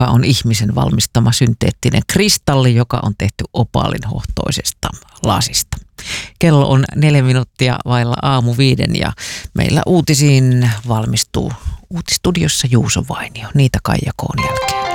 on ihmisen valmistama synteettinen kristalli, joka on tehty opaalinhohtoisesta lasista. Kello on 4 minuuttia vailla aamu 5 ja meillä uutisiin valmistuu uutistudiossa Juuso Vainio. Niitä Kaija Koon jälkeen.